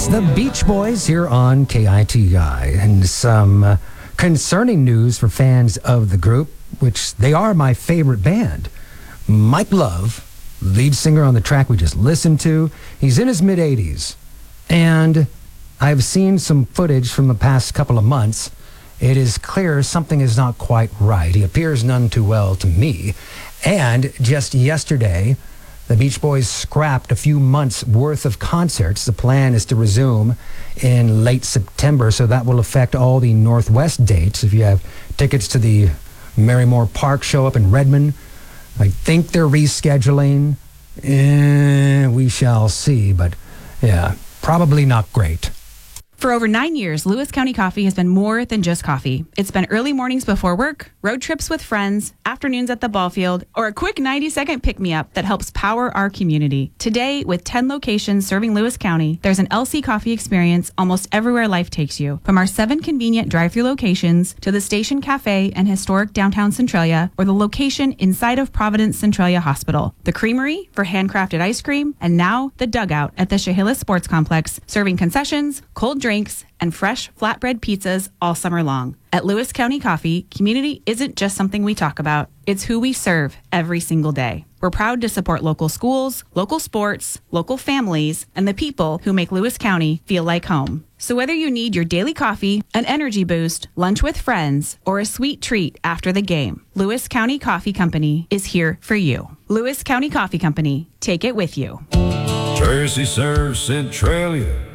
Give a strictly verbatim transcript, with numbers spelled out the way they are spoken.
the Beach Boys here on K I T I. And some uh, concerning news for fans of the group, which they are my favorite band. Mike Love, lead singer on the track we just listened to, he's in his mid-eighties. And I've seen some footage from the past couple of months. It is clear something is not quite right. He appears none too well to me. And just yesterday, the Beach Boys scrapped a few months' worth of concerts. The plan is to resume in late September, so that will affect all the Northwest dates. If you have tickets to the Merrymore Park show up in Redmond, I think they're rescheduling. Eh, we shall see, but yeah, probably not great. For over nine years, Lewis County Coffee has been more than just coffee. It's been early mornings before work, road trips with friends, afternoons at the ball field, or a quick ninety-second pick-me-up that helps power our community. Today, with ten locations serving Lewis County, there's an L C Coffee experience almost everywhere life takes you. From our seven convenient drive-thru locations to the Station Cafe and historic downtown Centralia, or the location inside of Providence Centralia Hospital, the Creamery for handcrafted ice cream, and now the Dugout at the Chehalis Sports Complex, serving concessions, cold drinks, drinks, and fresh flatbread pizzas all summer long. At Lewis County Coffee, community isn't just something we talk about. It's who we serve every single day. We're proud to support local schools, local sports, local families, and the people who make Lewis County feel like home. So whether you need your daily coffee, an energy boost, lunch with friends, or a sweet treat after the game, Lewis County Coffee Company is here for you. Lewis County Coffee Company. Take it with you. Tracy serves Centralia.